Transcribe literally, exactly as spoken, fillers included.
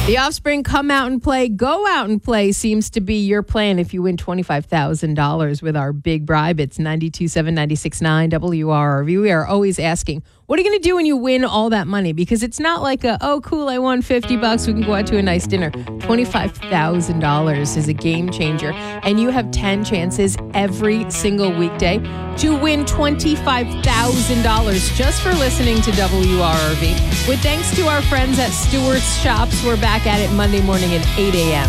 The Offspring, Come Out and Play, Go Out and Play seems to be your plan if you win twenty-five thousand dollars with our big bribe. It's ninety-two point seven, ninety-six point nine W R R V. We are always asking, what are you going to do when you win all that money? Because it's not like, a, oh, cool, I won fifty bucks. We can go out to a nice dinner. twenty-five thousand dollars is a game changer. And you have ten chances every single weekday to win twenty-five thousand dollars just for listening to W R R V. With thanks to our friends at Stewart's Shops, we're back at it Monday morning at eight a.m.